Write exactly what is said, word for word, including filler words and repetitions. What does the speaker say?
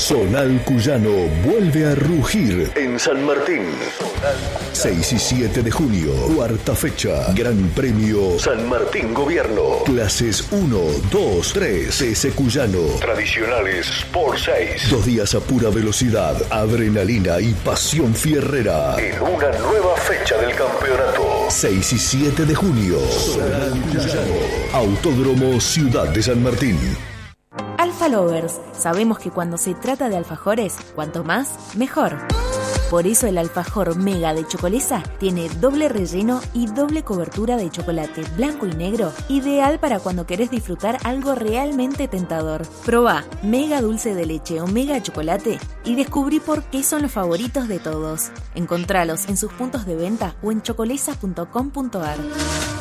Zonal Cuyano vuelve a rugir en San Martín. seis y siete de junio, cuarta fecha. Gran Premio San Martín Gobierno. Clases uno, dos, tres. C S Cuyano. Tradicionales por seis. Dos días a pura velocidad, adrenalina y pasión fierrera. En una nueva fecha del campeonato. seis y siete de junio. Zonal Cuyano. Autódromo Ciudad de San Martín. Alfa Lovers, sabemos que cuando se trata de alfajores, cuanto más, mejor. Por eso el alfajor Mega de Chocolesa tiene doble relleno y doble cobertura de chocolate blanco y negro, ideal para cuando querés disfrutar algo realmente tentador. Probá Mega Dulce de Leche o Mega Chocolate y descubrí por qué son los favoritos de todos. Encontralos en sus puntos de venta o en chocolesa punto com punto ar.